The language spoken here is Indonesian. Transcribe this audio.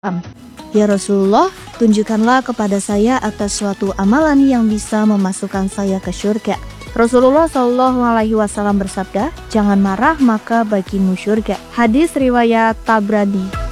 Ya Rasulullah, tunjukkanlah kepada saya atas suatu amalan yang bisa memasukkan saya ke surga. Rasulullah Shallallahu Alaihi Wasallam bersabda, jangan marah maka bagimu surga. Hadis riwayat Tabrani.